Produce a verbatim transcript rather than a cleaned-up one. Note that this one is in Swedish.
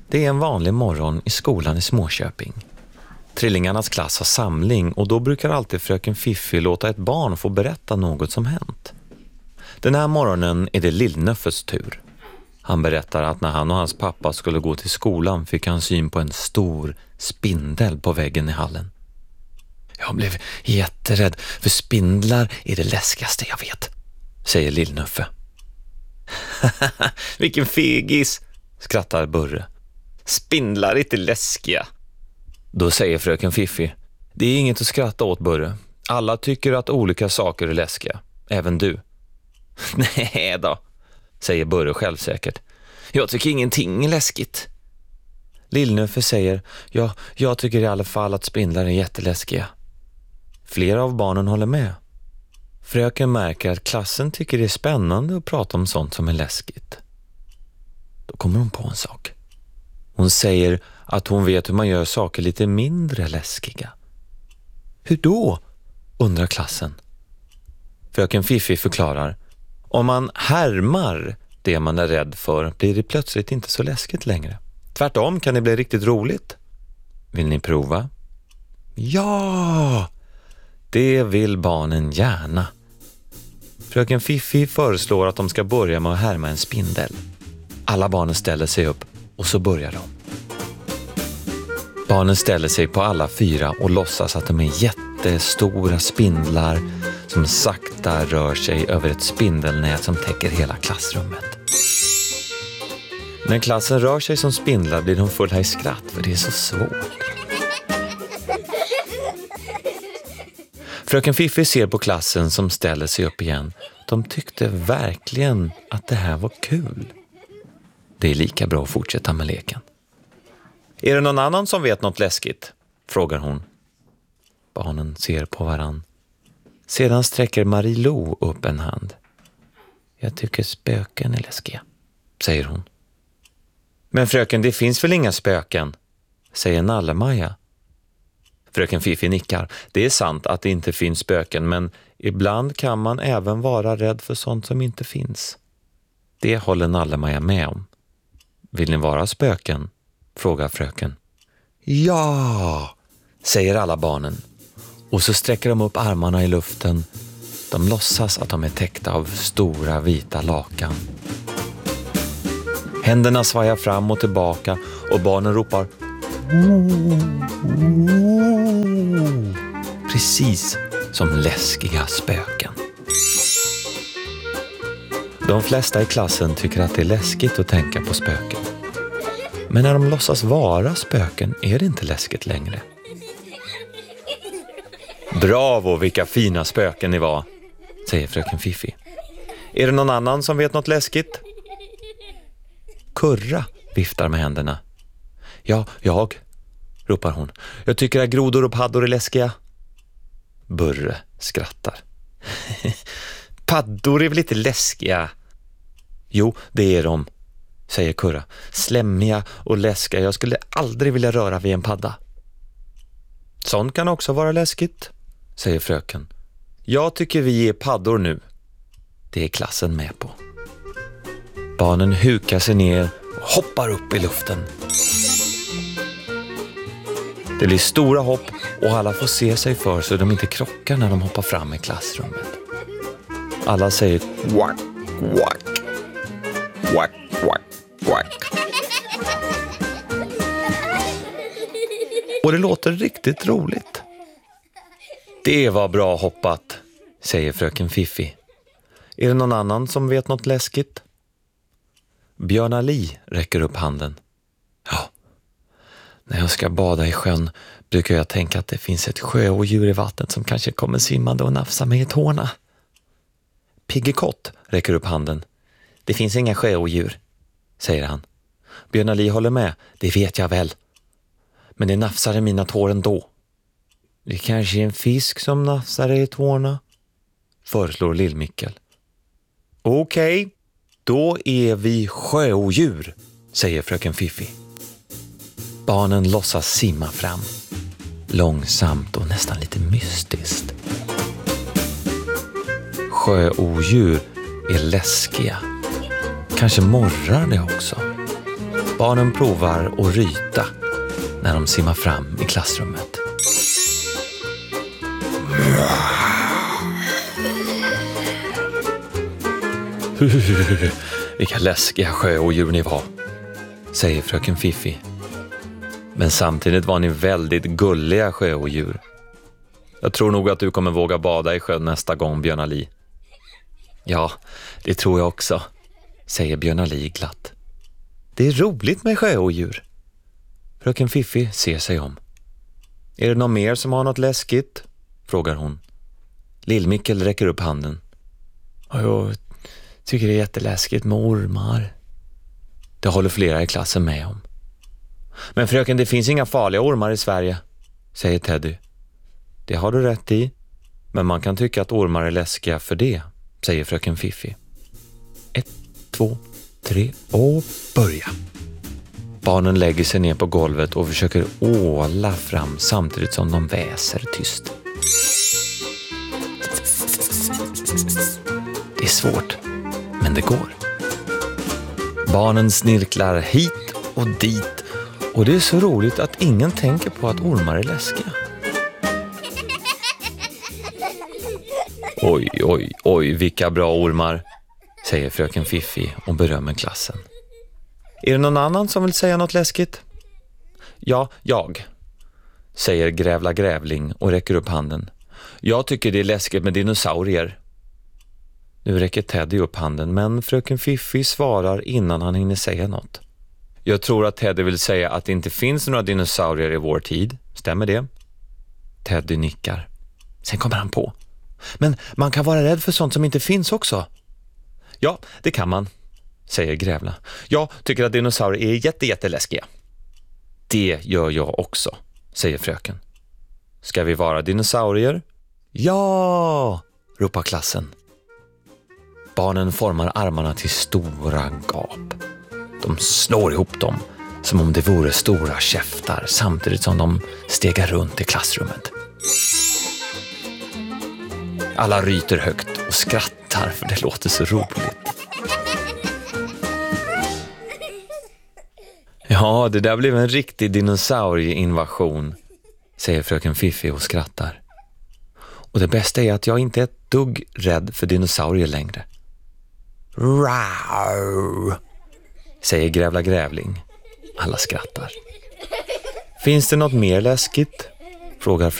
Det är en vanlig morgon i skolan i Småköping. Trillingarnas klass har samling och då brukar alltid fröken Fiffi låta ett barn få berätta något som hänt. Den här morgonen är det Lillnöffes tur. Han berättar att när han och hans pappa skulle gå till skolan fick han syn på en stor spindel på väggen i hallen. Jag blev jätterädd, för spindlar är det läskigaste jag vet, säger Lillnöffe. Vilken fegis, skrattar Burre. Spindlar är inte läskiga. Då säger fröken Fiffi: det är inget att skratta åt, Burre. Alla tycker att olika saker är läskiga, även du. Nej då, säger Burre självsäkert. Jag tycker ingenting är läskigt. Lillnöffe säger: ja, jag tycker i alla fall att spindlar är jätteläskiga. Flera av barnen håller med. Fröken märker att klassen tycker det är spännande att prata om sånt som är läskigt. Då kommer hon på en sak. Hon säger att hon vet hur man gör saker lite mindre läskiga. Hur då? Undrar klassen. Fröken Fiffi förklarar: om man härmar det man är rädd för blir det plötsligt inte så läskigt längre. Tvärtom kan det bli riktigt roligt. Vill ni prova? Ja! Det vill barnen gärna. Fröken Fiffi föreslår att de ska börja med att härma en spindel. Alla barnen ställer sig upp och så börjar de. Barnen ställer sig på alla fyra och låtsas att de är jättestora spindlar som sakta rör sig över ett spindelnät som täcker hela klassrummet. När klassen rör sig som spindlar blir de fulla i skratt, för det är så svårt. Fröken Fiffi ser på klassen som ställer sig upp igen. De tyckte verkligen att det här var kul. Det är lika bra att fortsätta med leken. Är det någon annan som vet något läskigt? Frågar hon. Barnen ser på varann. Sedan sträcker Marie-Lo upp en hand. Jag tycker spöken är läskiga, säger hon. Men fröken, det finns väl inga spöken, säger Nalle-Maja. Fröken Fiffi nickar. Det är sant att det inte finns spöken, men ibland kan man även vara rädd för sånt som inte finns. Det håller Nalle-Maja med om. Vill ni vara spöken? Frågar fröken. Ja, säger alla barnen. Och så sträcker de upp armarna i luften. De låtsas att de är täckta av stora vita lakan. Händerna svajar fram och tillbaka och barnen ropar precis som läskiga spöken. De flesta i klassen tycker att det är läskigt att tänka på spöken. Men när de låtsas vara spöken är det inte läskigt längre. Bravo, vilka fina spöken ni var, säger fröken Fiffi. Är det någon annan som vet något läskigt? Kurra viftar med händerna. Ja, jag, ropar hon. Jag tycker att grodor och paddor är läskiga. Burre skrattar. Paddor är väl lite läskiga? Jo, det är de, säger Kurra. Slämmiga och läskiga. Jag skulle aldrig vilja röra vid en padda. Sånt kan också vara läskigt, säger fröken. Jag tycker vi är paddor nu. Det är klassen med på. Barnen hukar sig ner och hoppar upp i luften. Det blir stora hopp och alla får se sig för så de inte krockar när de hoppar fram i klassrummet. Alla säger quack, quack, quack, quack, quack. Och det låter riktigt roligt. Det var bra hoppat, säger fröken Fiffi. Är det någon annan som vet något läskigt? Björn Li räcker upp handen. Ja, när jag ska bada i sjön brukar jag tänka att det finns ett sjöodjur i vattnet som kanske kommer simmande och nafsa mig i tårna. Piggekott räcker upp handen. Det finns inga sjöodjur, säger han. Björn Li håller med, det vet jag väl. Men det nafsar i mina tår ändå. Det kanske är en fisk som nafsar i tårna, föreslår Lill-Mickel. Okej, okay, då är vi sjöodjur, säger fröken Fiffi. Barnen låtsas simma fram. Långsamt och nästan lite mystiskt. Sjöodjur är läskiga. Kanske morrar det också. Barnen provar att ryta när de simmar fram i klassrummet. Vilka läskiga sjöodjur ni var, säger fröken Fiffi. Men samtidigt var ni väldigt gulliga sjöodjur. Jag tror nog att du kommer våga bada i sjön nästa gång, Björn Ali. Ja, det tror jag också, säger Björn Ali glatt. Det är roligt med sjöodjur. Fröken Fiffi ser sig om. Är det någon mer som har något läskigt? Frågar hon. Lill-Mickel räcker upp handen. Jag tycker det är jätteläskigt med ormar. Det håller flera i klassen med om. Men fröken, det finns inga farliga ormar i Sverige, säger Teddy. Det har du rätt i, men man kan tycka att ormar är läskiga för det, säger fröken Fiffi. Ett, två, tre och börja. Barnen lägger sig ner på golvet och försöker åla fram samtidigt som de väser tyst. Det är svårt, men det går. Barnen snirklar hit och dit och det är så roligt att ingen tänker på att ormar är läskiga. Oj, oj, oj, vilka bra ormar, säger fröken Fiffi och berömmer klassen. Är det någon annan som vill säga något läskigt? Ja, jag, säger Grävla Grävling och räcker upp handen. Jag tycker det är läskigt med dinosaurier. Nu räcker Teddy upp handen, men fröken Fiffi svarar innan han hinner säga något. Jag tror att Teddy vill säga att det inte finns några dinosaurier i vår tid. Stämmer det? Teddy nickar. Sen kommer han på. Men man kan vara rädd för sånt som inte finns också. Ja, det kan man, säger Grävla. Jag tycker att dinosaurier är jätte, jätteläskiga. Det gör jag också, säger fröken. Ska vi vara dinosaurier? Ja, ropar klassen. Barnen formar armarna till stora gap. De slår ihop dem som om det vore stora käftar samtidigt som de stegar runt i klassrummet. Alla ryter högt och skrattar för det låter så roligt. Ja, det där blev en riktig dinosaurieinvasion, säger fröken Fiffi och skrattar. Och det bästa är att jag inte är ett dugg rädd för dinosaurier längre. Rau, säger Grävla Grävling. Alla skrattar. Finns det något mer läskigt? Frågar fröken